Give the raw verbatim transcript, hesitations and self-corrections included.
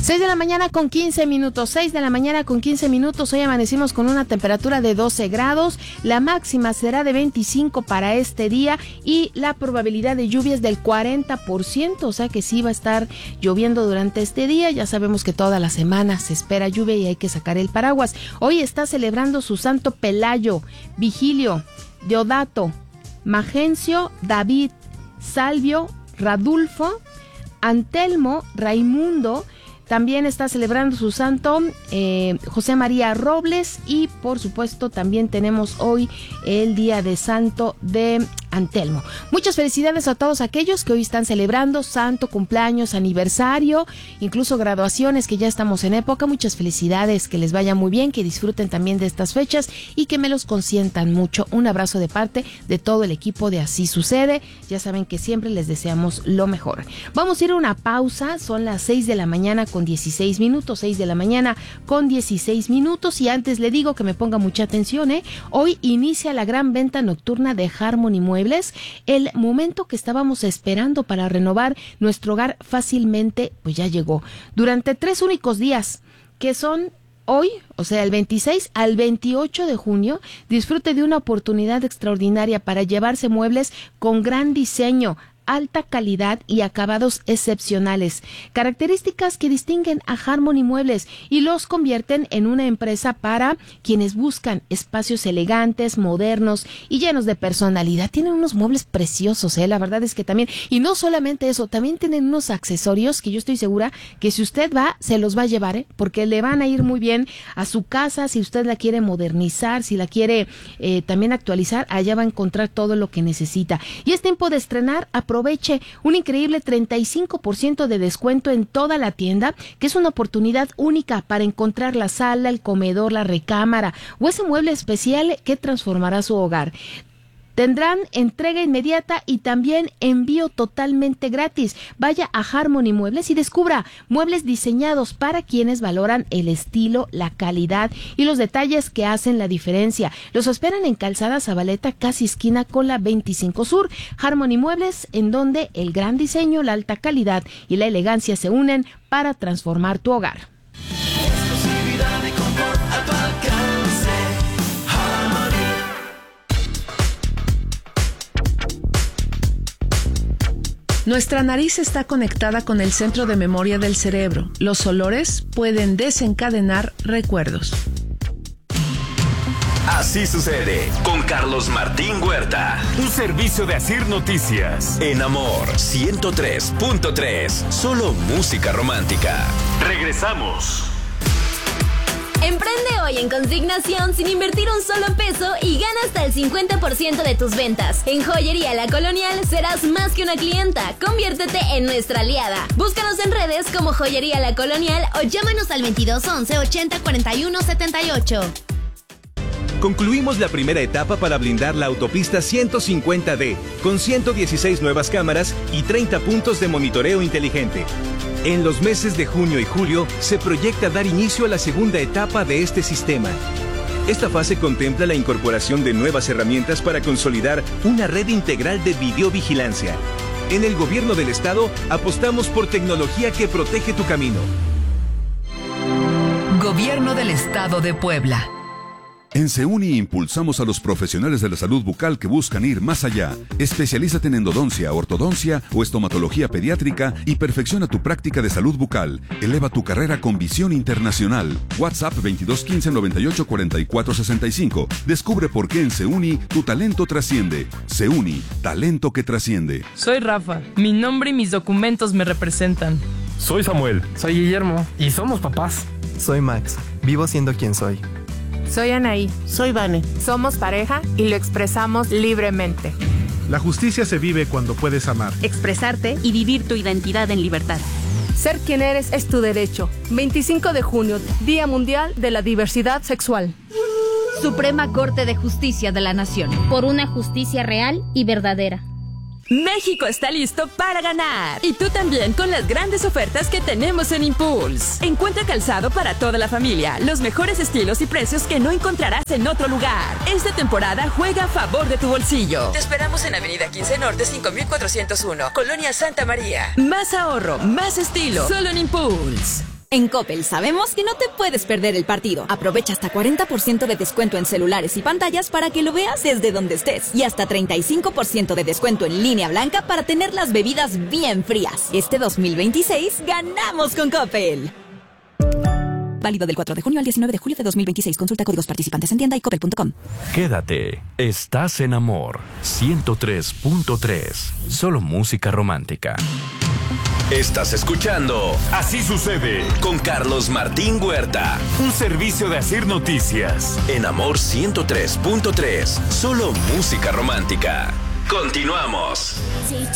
seis de la mañana con quince minutos, seis de la mañana con quince minutos. Hoy amanecimos con una temperatura de doce grados, la máxima será de veinticinco para este día y la probabilidad de lluvia es del cuarenta por ciento, o sea que sí va a estar lloviendo durante este día. Ya sabemos que toda la semana se espera lluvia y hay que sacar el paraguas. Hoy está celebrando su santo Pelayo, Vigilio, Deodato, Magencio, David, Salvio, Radulfo, Antelmo, Raimundo. También está celebrando su santo eh, José María Robles y por supuesto también tenemos hoy el día de santo de Antelmo. Muchas felicidades a todos aquellos que hoy están celebrando santo, cumpleaños, aniversario, incluso graduaciones, que ya estamos en época. Muchas felicidades, que les vaya muy bien, que disfruten también de estas fechas y que me los consientan mucho. Un abrazo de parte de todo el equipo de Así Sucede. Ya saben que siempre les deseamos lo mejor. Vamos a ir a una pausa, son las seis de la mañana con dieciséis minutos, seis de la mañana con dieciséis minutos, y antes le digo que me ponga mucha atención, ¿eh? Hoy inicia la gran venta nocturna de Harmony Muebles, el momento que estábamos esperando para renovar nuestro hogar fácilmente, pues ya llegó. Durante tres únicos días, que son hoy, o sea, el veintiséis al veintiocho de junio, disfrute de una oportunidad extraordinaria para llevarse muebles con gran diseño, alta calidad y acabados excepcionales, características que distinguen a Harmony Muebles y los convierten en una empresa para quienes buscan espacios elegantes, modernos y llenos de personalidad. Tienen unos muebles preciosos, ¿eh? La verdad es que también, y no solamente eso, también tienen unos accesorios que yo estoy segura que si usted va, se los va a llevar, ¿eh? Porque le van a ir muy bien a su casa. Si usted la quiere modernizar, si la quiere eh, también actualizar, allá va a encontrar todo lo que necesita. Y es tiempo de estrenar. Aproveche un increíble treinta y cinco por ciento de descuento en toda la tienda, que es una oportunidad única para encontrar la sala, el comedor, la recámara o ese mueble especial que transformará su hogar. Tendrán entrega inmediata y también envío totalmente gratis. Vaya a Harmony Muebles y descubra muebles diseñados para quienes valoran el estilo, la calidad y los detalles que hacen la diferencia. Los esperan en Calzada Zabaleta, casi esquina con la veinticinco Sur. Harmony Muebles, en donde el gran diseño, la alta calidad y la elegancia se unen para transformar tu hogar. Exclusividad y confort a tu alcance. Nuestra nariz está conectada con el centro de memoria del cerebro. Los olores pueden desencadenar recuerdos. Así Sucede con Carlos Martín Huerta. Un servicio de Asir Noticias. En Amor ciento tres punto tres. Solo música romántica. Regresamos. Emprende hoy en Consignación sin invertir un solo peso y gana hasta el cincuenta por ciento de tus ventas. En Joyería La Colonial serás más que una clienta. Conviértete en nuestra aliada. Búscanos en redes como Joyería La Colonial o llámanos al veintidós once ochenta cuarenta y uno setenta y ocho. Concluimos la primera etapa para blindar la autopista ciento cincuenta D, con ciento dieciséis nuevas cámaras y treinta puntos de monitoreo inteligente. En los meses de junio y julio se proyecta dar inicio a la segunda etapa de este sistema. Esta fase contempla la incorporación de nuevas herramientas para consolidar una red integral de videovigilancia. En el Gobierno del Estado apostamos por tecnología que protege tu camino. Gobierno del Estado de Puebla. En Seuni impulsamos a los profesionales de la salud bucal que buscan ir más allá. Especialízate en endodoncia, ortodoncia o estomatología pediátrica y perfecciona tu práctica de salud bucal. Eleva tu carrera con visión internacional. WhatsApp veintidós quince noventa y ocho cuarenta y cuatro sesenta y cinco. Descubre por qué en Seuni tu talento trasciende. Seuni, talento que trasciende. Soy Rafa. Mi nombre y mis documentos me representan. Soy Samuel. Soy Guillermo. Y somos papás. Soy Max. Vivo siendo quien soy. Soy Anaí. Soy Vane. Somos pareja y lo expresamos libremente. La justicia se vive cuando puedes amar, expresarte y vivir tu identidad en libertad. Ser quien eres es tu derecho. veinticinco de junio, Día Mundial de la Diversidad Sexual. Suprema Corte de Justicia de la Nación. Por una justicia real y verdadera. México está listo para ganar. Y tú también con las grandes ofertas que tenemos en Impulse. Encuentra calzado para toda la familia, los mejores estilos y precios que no encontrarás en otro lugar. Esta temporada juega a favor de tu bolsillo. Te esperamos en Avenida quince Norte cinco mil cuatrocientos uno, Colonia Santa María. Más ahorro, más estilo, solo en Impulse. En Coppel sabemos que no te puedes perder el partido. Aprovecha hasta cuarenta por ciento de descuento en celulares y pantallas para que lo veas desde donde estés. Y hasta treinta y cinco por ciento de descuento en línea blanca para tener las bebidas bien frías. Este dos mil veintiséis ganamos con Coppel. Válido del cuatro de junio al diecinueve de julio de dos mil veintiséis. Consulta códigos participantes en tienda y coppel punto com. Quédate. Estás en Amor ciento tres punto tres. Solo música romántica. Estás escuchando Así sucede con Carlos Martín Huerta. Un servicio de Asir Noticias. En Amor ciento tres punto tres. Solo música romántica. Continuamos.